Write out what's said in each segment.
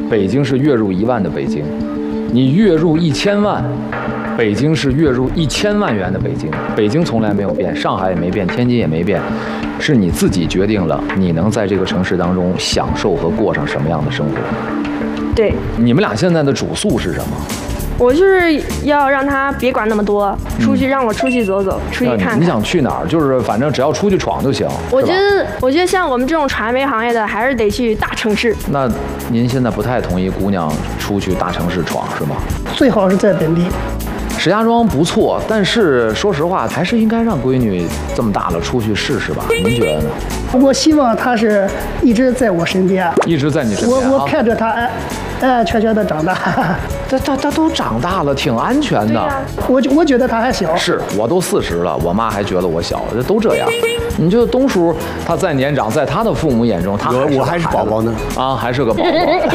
北京是月入1万的北京，你月入1000万，北京是月入1000万元的北京。北京从来没有变，上海也没变，天津也没变，是你自己决定了你能在这个城市当中享受和过上什么样的生活。 对， 你们俩现在的主诉是什么？ 我就是要让他别管那么多，让我出去走走，出去看看。 你想去哪儿？就是反正只要出去闯就行。 我觉得像我们这种传媒行业的，还是得去大城市。 那您现在不太同意姑娘出去大城市闯是吗？ 最好是在本地。 石家庄不错，但是说实话，还是应该让闺女这么大了出去试试吧。您觉得呢？ 我希望她是一直在我身边， 一直在你身边。 我看着她安安全全的长大。 她都长大了，挺安全的。 我觉得她还小。 是我都40了，我妈还觉得我小，这都这样。你觉得东叔他再年长，在他的父母眼中，我还是宝宝呢啊，还是个宝宝。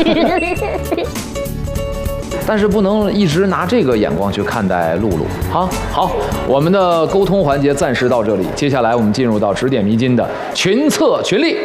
但是不能一直拿这个眼光去看待露露。好，我们的沟通环节暂时到这里，接下来我们进入到指点迷津的群策群力。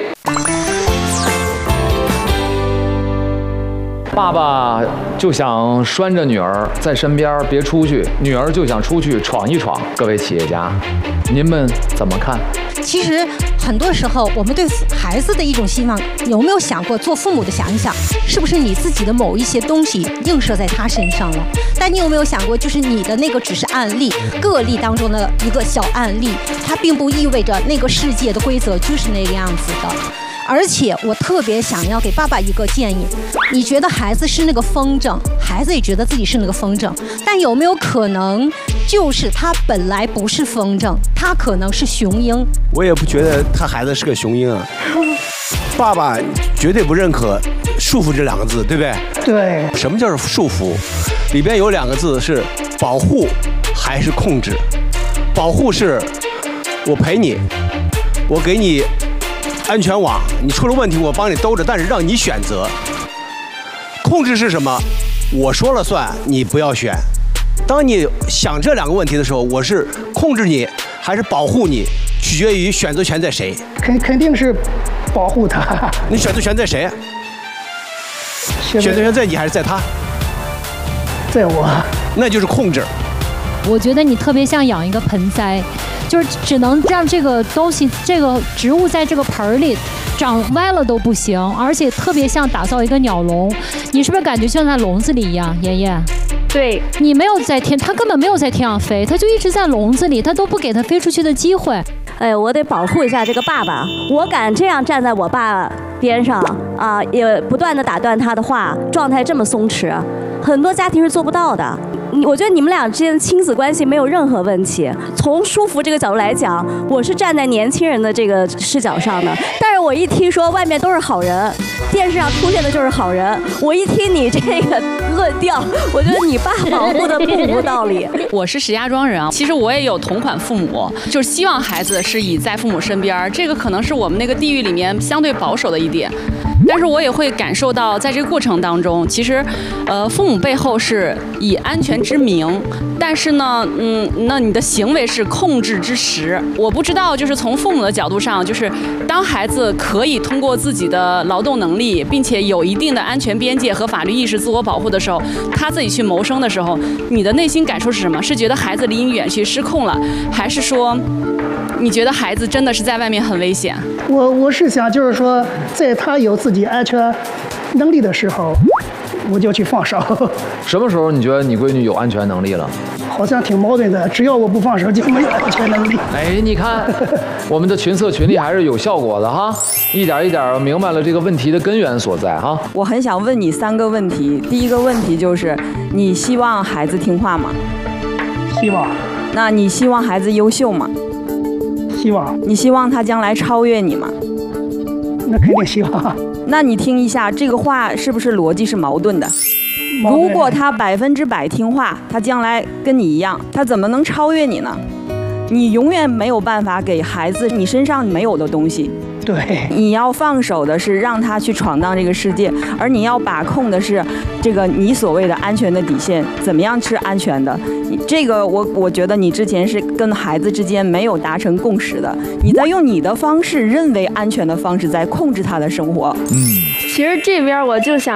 爸爸就想拴着女儿在身边别出去，女儿就想出去闯一闯。各位企业家，您们怎么看？ 其实很多时候，我们对孩子的一种希望，有没有想过做父母的想一想，是不是你自己的某一些东西映射在他身上了？但你有没有想过，就是你的那个只是案例，个例当中的一个小案例，它并不意味着那个世界的规则就是那个样子的。而且我特别想要给爸爸一个建议，你觉得孩子是那个风筝，孩子也觉得自己是那个风筝，但有没有可能就是他本来不是风筝，他可能是雄鹰？ 我也不觉得他孩子是个雄鹰啊。爸爸绝对不认可束缚这2个字，对不对？ 对。 什么叫束缚？里边有2个字是保护还是控制？保护是我陪你，我给你安全网，你出了问题我帮你兜着，但是让你选择。控制是什么？我说了算，你不要选。当你想这2个问题的时候，我是控制你还是保护你，取决于选择权在谁。 肯定是保护他。 你选择权在谁？选择权在你还是在他？ 在我。 那就是控制。 我觉得你特别像养一个盆栽，就是只能让这个东西、这个植物在这个盆里长歪了都不行，而且特别像打造一个鸟笼。你是不是感觉就像在笼子里一样，妍妍？ 对， 你没有在天，它根本没有在天上飞，它就一直在笼子里，它都不给它飞出去的机会。 哎，我得保护一下这个爸爸，我敢这样站在我爸边上啊，也不断的打断他的话，状态这么松弛，很多家庭是做不到的。我觉得你们俩之间的亲子关系没有任何问题。从舒服这个角度来讲，我是站在年轻人的这个视角上的。但是我一听说外面都是好人，电视上出现的就是好人，我一听你这个论调，我觉得你爸保护的不无道理。 我是石家庄人啊，其实我也有同款父母，就是希望孩子是以在父母身边，这个可能是我们那个地域里面相对保守的一点。但是我也会感受到，在这个过程当中，其实，父母背后是以安全之名，但是呢，那你的行为是控制之实。我不知道，就是从父母的角度上，就是当孩子可以通过自己的劳动能力，并且有一定的安全边界和法律意识、自我保护的时候，他自己去谋生的时候，你的内心感受是什么？是觉得孩子离你远去失控了，还是说？你觉得孩子真的是在外面很危险？ 我是想，就是说，在他有自己安全能力的时候，我就去放手。 什么时候你觉得你闺女有安全能力了？ 好像挺矛盾的，只要我不放手，就没有安全能力。 哎，你看，我们的群策群力还是有效果的哈，一点一点明白了这个问题的根源所在哈。 我很想问你3个问题，第一个问题就是，你希望孩子听话吗？ 希望。 那你希望孩子优秀吗？ 希望。 你希望他将来超越你吗？ 那肯定希望。 那你听一下，这个话是不是逻辑是矛盾的？如果他100%听话，他将来跟你一样，他怎么能超越你呢？你永远没有办法给孩子你身上没有的东西。 对， 你要放手的是让他去闯荡这个世界，而你要把控的是这个你所谓的安全的底线，怎么样是安全的？这个我觉得你之前是跟孩子之间没有达成共识的，你在用你的方式认为安全的方式在控制他的生活。 其实这边我就想